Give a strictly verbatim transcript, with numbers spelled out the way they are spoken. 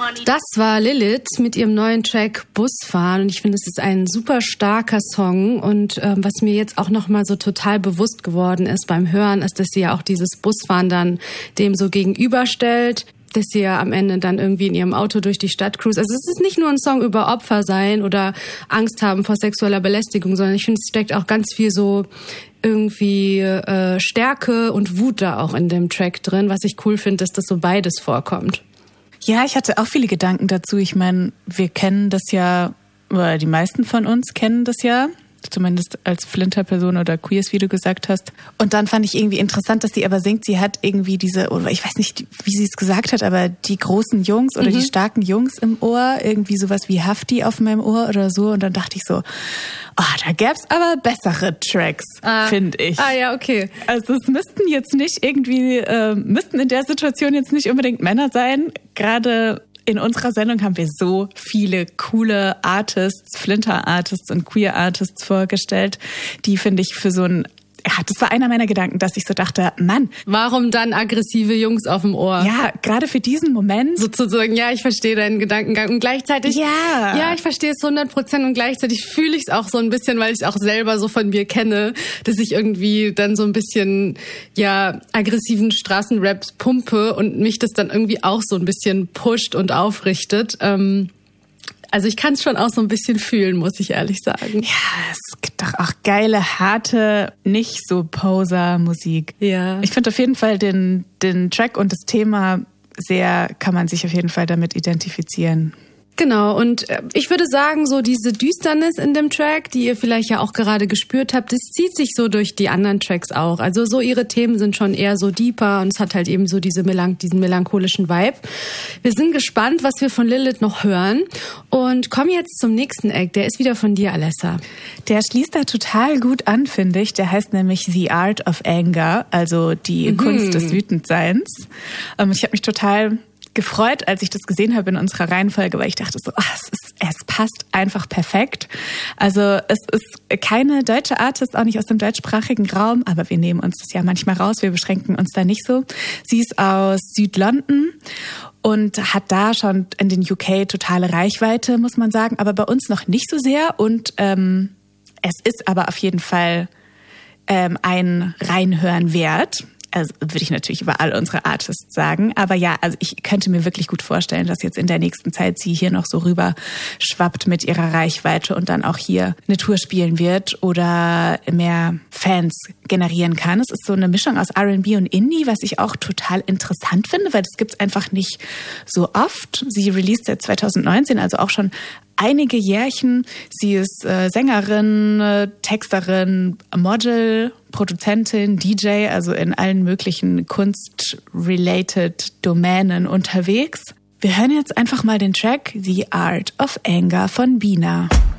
Das war Lilith mit ihrem neuen Track Busfahren und ich finde, es ist ein super starker Song und ähm, was mir jetzt auch nochmal so total bewusst geworden ist beim Hören, ist, dass sie ja auch dieses Busfahren dann dem so gegenüberstellt, dass sie ja am Ende dann irgendwie in ihrem Auto durch die Stadt cruist. Also es ist nicht nur ein Song über Opfer sein oder Angst haben vor sexueller Belästigung, sondern ich finde, es steckt auch ganz viel so irgendwie äh, Stärke und Wut da auch in dem Track drin, was ich cool finde, dass das so beides vorkommt. Ja, ich hatte auch viele Gedanken dazu. Ich meine, wir kennen das ja, oder die meisten von uns kennen das ja, zumindest als Flinter-Person oder Queers, wie du gesagt hast. Und dann fand ich irgendwie interessant, dass sie aber singt, sie hat irgendwie diese, oder ich weiß nicht, wie sie es gesagt hat, aber die großen Jungs oder mhm. die starken Jungs im Ohr, irgendwie sowas wie Hafti auf meinem Ohr oder so. Und dann dachte ich so, oh, da gäb's aber bessere Tracks, ah. finde ich. Ah ja, okay. Also es müssten jetzt nicht irgendwie, äh, müssten in der Situation jetzt nicht unbedingt Männer sein. Gerade in unserer Sendung haben wir so viele coole Artists, Flinter-Artists und Queer-Artists vorgestellt, die, finde ich, für so ein, ja, das war einer meiner Gedanken, dass ich so dachte, Mann. Warum dann aggressive Jungs auf dem Ohr? Ja, gerade für diesen Moment. Sozusagen, ja, ich verstehe deinen Gedankengang und gleichzeitig, ja, ja ich verstehe es hundert Prozent und gleichzeitig fühle ich es auch so ein bisschen, weil ich es auch selber so von mir kenne, dass ich irgendwie dann so ein bisschen, ja, aggressiven Straßenraps pumpe und mich das dann irgendwie auch so ein bisschen pusht und aufrichtet. Ähm, Also ich kann es schon auch so ein bisschen fühlen, muss ich ehrlich sagen. Ja, es gibt doch auch geile, harte, nicht so Poser-Musik. Ja. Ich finde auf jeden Fall den, den Track und das Thema sehr, kann man sich auf jeden Fall damit identifizieren. Genau, und ich würde sagen, so diese Düsternis in dem Track, die ihr vielleicht ja auch gerade gespürt habt, das zieht sich so durch die anderen Tracks auch. Also so ihre Themen sind schon eher so deeper und es hat halt eben so diese Melanch- diesen melancholischen Vibe. Wir sind gespannt, was wir von Lilith noch hören und kommen jetzt zum nächsten Act. Der ist wieder von dir, Alessa. Der schließt da total gut an, finde ich. Der heißt nämlich The Art of Anger, also die mhm. Kunst des Wütendseins. Ich habe mich total gefreut, als ich das gesehen habe in unserer Reihenfolge, weil ich dachte so, ach, es, ist, es passt einfach perfekt. Also es ist keine deutsche Artist, auch nicht aus dem deutschsprachigen Raum, aber wir nehmen uns das ja manchmal raus, wir beschränken uns da nicht so. Sie ist aus Südlondon und hat da schon in den U K totale Reichweite, muss man sagen, aber bei uns noch nicht so sehr. Und ähm, es ist aber auf jeden Fall ähm, ein Reinhören wert. Also würde ich natürlich über all unsere Artists sagen. Aber ja, also ich könnte mir wirklich gut vorstellen, dass jetzt in der nächsten Zeit sie hier noch so rüber schwappt mit ihrer Reichweite und dann auch hier eine Tour spielen wird oder mehr Fans generieren kann. Es ist so eine Mischung aus R and B und Indie, was ich auch total interessant finde, weil das gibt's einfach nicht so oft. Sie released seit zwanzig neunzehn, also auch schon einige Jährchen. Sie ist äh, Sängerin, äh, Texterin, Model, Produzentin, D J, also in allen möglichen kunst-related Domänen unterwegs. Wir hören jetzt einfach mal den Track The Art of Anger von Bina.